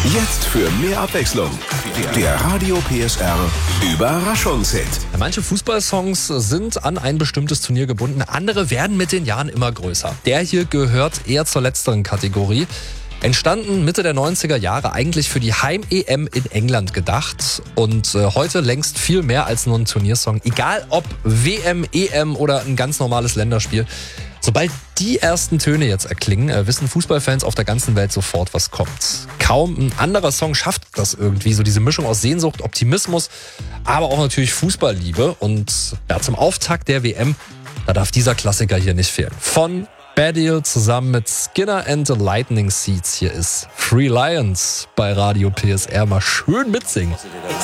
Jetzt für mehr Abwechslung. Der Radio PSR Überraschungshit. Manche Fußballsongs sind an ein bestimmtes Turnier gebunden, andere werden mit den Jahren immer größer. Der hier gehört eher zur letzteren Kategorie. Entstanden Mitte der 90er Jahre, eigentlich für die Heim-EM in England gedacht und heute längst viel mehr als nur ein Turniersong. Egal ob WM, EM oder ein ganz normales Länderspiel. Sobald die ersten Töne jetzt erklingen, wissen Fußballfans auf der ganzen Welt sofort, was kommt. Kaum ein anderer Song schafft das irgendwie, so diese Mischung aus Sehnsucht, Optimismus, aber auch natürlich Fußballliebe. Und ja, zum Auftakt der WM, da darf dieser Klassiker hier nicht fehlen. Von Baddiel zusammen mit Skinner and the Lightning Seeds. Hier ist Free Lions bei Radio PSR. Mal schön mitsingen.